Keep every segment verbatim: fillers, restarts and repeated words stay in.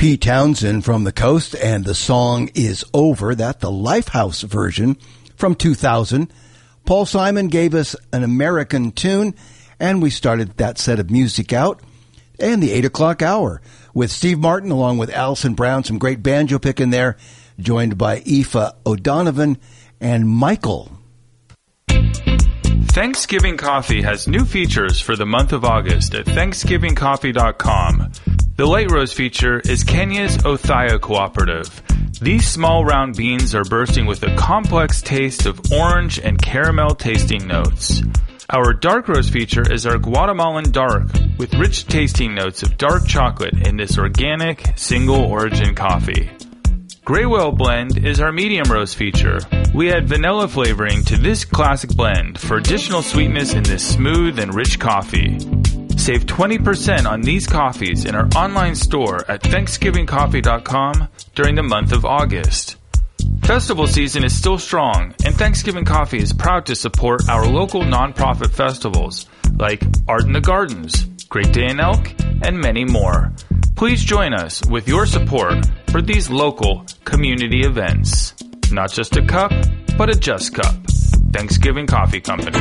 Pete Townsend from the Coast, and the song is Over. That the Lifehouse version from two thousand. Paul Simon gave us an American tune, and we started that set of music out. And the eight o'clock hour with Steve Martin along with Alison Brown, some great banjo picking there, joined by Aoife O'Donovan and Michael. Thanksgiving Coffee has new features for the month of August at thanksgiving coffee dot com. The light roast feature is Kenya's Othaya Cooperative. These small round beans are bursting with a complex taste of orange and caramel tasting notes. Our dark roast feature is our Guatemalan Dark, with rich tasting notes of dark chocolate in this organic, single-origin coffee. Grey Whale Blend is our medium roast feature. We add vanilla flavoring to this classic blend for additional sweetness in this smooth and rich coffee. Save twenty percent on these coffees in our online store at thanksgiving coffee dot com during the month of August. Festival season is still strong, and Thanksgiving Coffee is proud to support our local nonprofit festivals like Art in the Gardens, Great Day in Elk, and many more. Please join us with your support for these local community events. Not just a cup, but a just cup. Thanksgiving Coffee Company.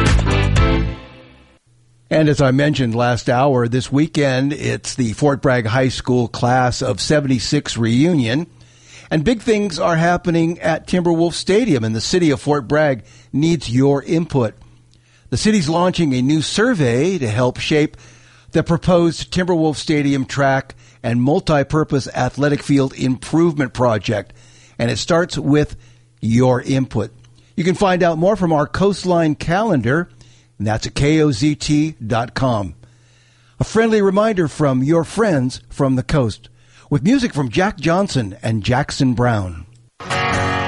And as I mentioned last hour, this weekend, it's the Fort Bragg High School Class of seventy-six reunion. And big things are happening at Timberwolf Stadium, and the city of Fort Bragg needs your input. The city's launching a new survey to help shape the proposed Timberwolf Stadium track and multi-purpose athletic field improvement project. And it starts with your input. You can find out more from our Coastline calendar, and that's at K O Z T dot com. A friendly reminder from your friends from the coast, with music from Jack Johnson and Jackson Brown.